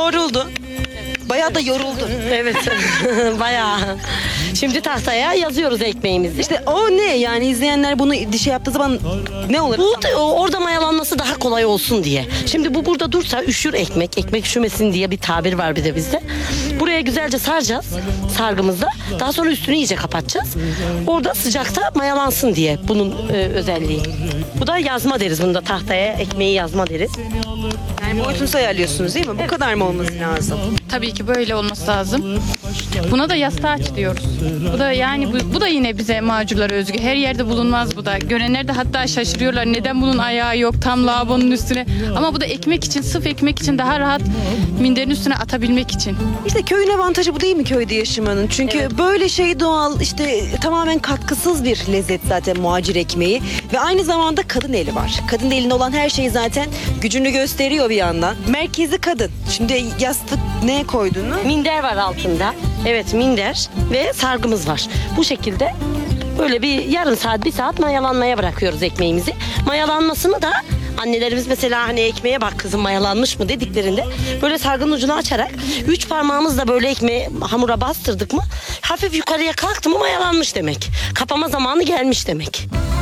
yoğruldu. Bayağı da yoruldu. Evet. Bayağı. Şimdi tahtaya yazıyoruz ekmeğimizi. İşte o ne yani, izleyenler bunu şey yaptığı zaman ne olur? Orada mayalanması daha kolay olsun diye. Şimdi bu burada dursa üşür ekmek. Ekmek üşümesin diye bir tabir var bir de bizde. Buraya güzelce saracağız sargımızla. Daha sonra üstünü iyice kapatacağız. Orada sıcakta mayalansın diye bunun özelliği. Bu da yazma deriz. Bunda tahtaya ekmeği yazma deriz. Yani boyutunu ayarlıyorsunuz değil mi? Bu kadar mı olması lazım? Tabii ki böyle olması lazım. Buna da yastığa aç diyoruz. Bu da yani bu da yine bize macurlara özgü. Her yerde bulunmaz bu da. Görenler de hatta şaşırıyorlar. Neden bunun ayağı yok tam lavabonun üstüne? Ama bu da ekmek için, sırf ekmek için, daha rahat minderin üstüne atabilmek için. İşte köyün avantajı bu değil mi, köyde yaşamanın? Çünkü böyle şey doğal, işte tamamen katkısız bir lezzet zaten muhacir ekmeği. Ve aynı zamanda kadın eli var. Kadın elinde olan her şey zaten gücünü gösteriyor bir yandan. Merkezi kadın. Şimdi yastık neye koyduğunu? Minder var altında. Evet, minder ve sargımız var. Bu şekilde böyle bir yarım saat, bir saat mayalanmaya bırakıyoruz ekmeğimizi. Mayalanmasını da annelerimiz mesela hani ekmeğe bak kızım mayalanmış mı dediklerinde böyle sargının ucunu açarak 3 parmağımızla böyle ekmeği hamura bastırdık mı hafif yukarıya kalktı mı mayalanmış demek. Kapama zamanı gelmiş demek.